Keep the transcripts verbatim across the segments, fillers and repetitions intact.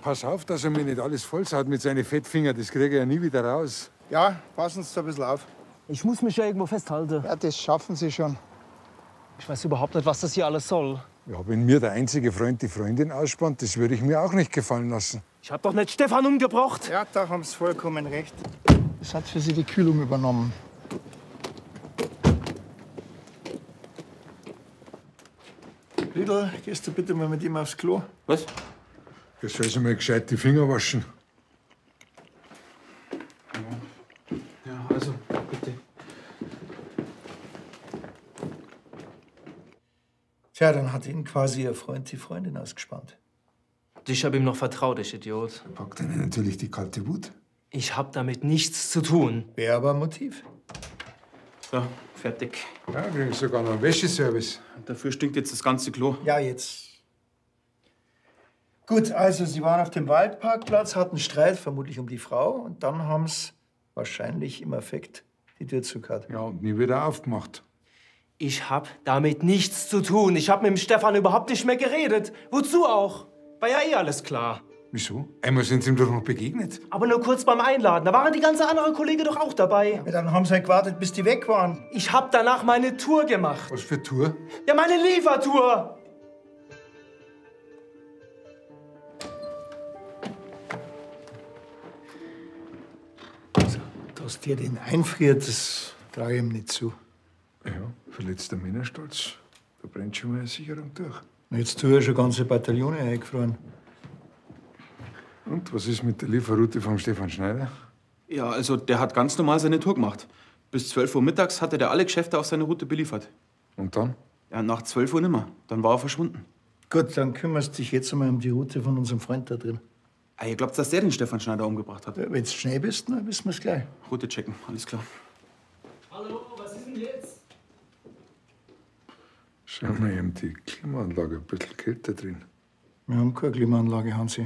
pass auf, dass er mir nicht alles vollsaut mit seinen Fettfingern. Das kriege ich ja nie wieder raus. Ja, passen Sie da ein bisschen auf. Ich muss mich ja irgendwo festhalten. Ja, das schaffen Sie schon. Ich weiß überhaupt nicht, was das hier alles soll. Ja, wenn mir der einzige Freund die Freundin ausspannt, das würde ich mir auch nicht gefallen lassen. Ich hab doch nicht Stefan umgebracht. Ja, da haben Sie vollkommen recht. Das hat für Sie die Kühlung übernommen. Riedl, gehst du bitte mal mit ihm aufs Klo? Was? Jetzt soll sie mal gescheit die Finger waschen. Ja, also, bitte. Tja, dann hat Ihnen quasi Ihr Freund die Freundin ausgespannt. Ich hab ihm noch vertraut, ich Idiot. Packt einen natürlich die kalte Wut. Ich hab damit nichts zu tun. Wäre aber ein Motiv. So, fertig. Ja, kriegen sogar noch einen Wäscheservice. Dafür stinkt jetzt das ganze Klo. Ja, jetzt. Gut, also Sie waren auf dem Waldparkplatz, hatten Streit, vermutlich um die Frau. Und dann haben Sie wahrscheinlich im Affekt die Tür zugehört. Ja, und nie wieder aufgemacht. Ich hab damit nichts zu tun. Ich hab mit dem Stefan überhaupt nicht mehr geredet. Wozu auch? War ja eh alles klar. Wieso? Einmal sind sie ihm doch noch begegnet. Aber nur kurz beim Einladen. Da waren die ganze andere Kollege doch auch dabei. Ja, dann haben Sie halt gewartet, bis die weg waren. Ich hab danach meine Tour gemacht. Was für Tour? Ja, meine Liefertour. Also, dass dir den einfriert, das traue ich ihm nicht zu. Ja, verletzter Männerstolz. Da brennt schon mal eine Sicherung durch. Jetzt tue ich schon ganze Bataillone eingefroren. Und was ist mit der Lieferroute vom Stefan Schneider? Ja, also der hat ganz normal seine Tour gemacht. Bis zwölf Uhr mittags hatte der alle Geschäfte auf seine Route beliefert. Und dann? Ja, nach zwölf Uhr nimmer. Dann war er verschwunden. Gut, dann kümmerst dich jetzt einmal um die Route von unserem Freund da drin. Ah, ihr glaubt, dass der den Stefan Schneider umgebracht hat? Ja, wenn du schnell bist, dann wissen wir es gleich. Route checken, alles klar. Hallo, was ist denn jetzt? Schauen wir eben die Klimaanlage, ein bisschen kälter drin. Wir haben keine Klimaanlage, Hansi.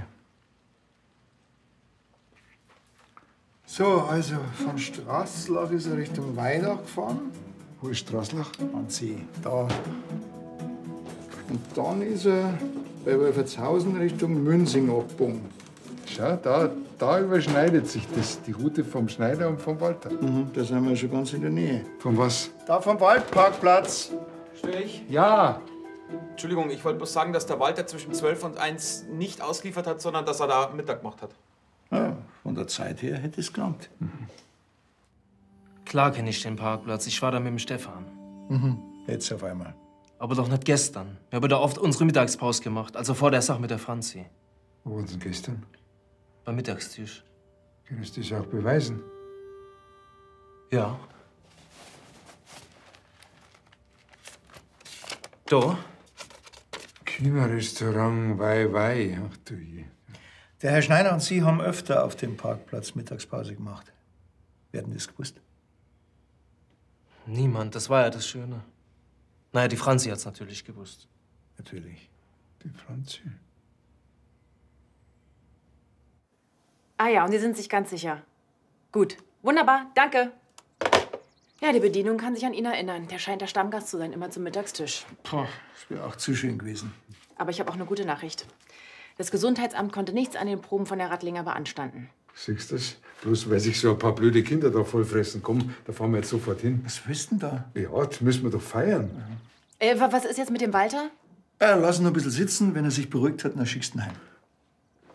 So, also von Straßlach ist er Richtung Weidach gefahren. Wo ist Straßlach? An See, da. Und dann ist er bei Wolfertshausen Richtung Münsing abgebogen. Schau, da, da überschneidet sich das, die Route vom Schneider und vom Walter. Mhm, da sind wir schon ganz in der Nähe. Von was? Da vom Waldparkplatz. Störe ich? Ja! Entschuldigung, ich wollte bloß sagen, dass der Walter zwischen zwölf und eins nicht ausgeliefert hat, sondern dass er da Mittag gemacht hat. Ja, von der Zeit her hätte es gelangt. Mhm. Klar kenne ich den Parkplatz. Ich war da mit dem Stefan. Mhm, jetzt auf einmal. Aber doch nicht gestern. Wir haben da oft unsere Mittagspause gemacht, also vor der Sache mit der Franzi. Wo waren Sie denn gestern? Beim Mittagstisch. Können Sie das auch beweisen? Ja. Da? China-Restaurant Wei Wei. Ach du je. Der Herr Schneider und Sie haben öfter auf dem Parkplatz Mittagspause gemacht. Werden das gewusst? Niemand, das war ja das Schöne. Naja, die Franzi hat's natürlich gewusst. Natürlich. Die Franzi. Ah ja, und Sie sind sich ganz sicher. Gut, wunderbar, danke. Ja, die Bedienung kann sich an ihn erinnern. Der scheint der Stammgast zu sein, immer zum Mittagstisch. Puh, das wäre auch zu schön gewesen. Aber ich habe auch eine gute Nachricht. Das Gesundheitsamt konnte nichts an den Proben von der Rattlinger beanstanden. Siehst du das? Bloß weil sich so ein paar blöde Kinder da vollfressen. Komm, da fahren wir jetzt sofort hin. Was willst du denn da? Ja, das müssen wir doch feiern. Äh, wa- was ist jetzt mit dem Walter? Ja, lass ihn noch ein bisschen sitzen. Wenn er sich beruhigt hat, dann schickst du ihn heim.